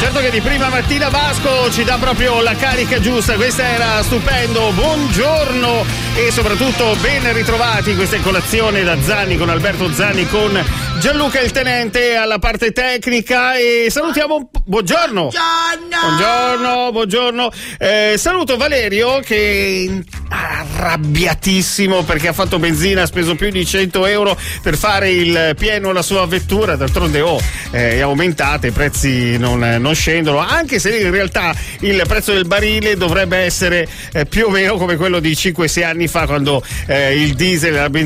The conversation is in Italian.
Certo che di prima mattina Vasco ci dà proprio la carica giusta. Questa era stupendo. Buongiorno e soprattutto ben ritrovati. Questa è Colazione da Zanni con Alberto Zanni, con Gianluca il tenente alla parte tecnica, e salutiamo buongiorno. Buongiorno. Saluto Valerio che arrabbiatissimo perché ha fatto benzina, ha speso più di 100 euro per fare il pieno alla sua vettura. D'altronde è aumentata, i prezzi non scendono, anche se in realtà il prezzo del barile dovrebbe essere più o meno come quello di 5-6 anni fa, quando il diesel e la benzina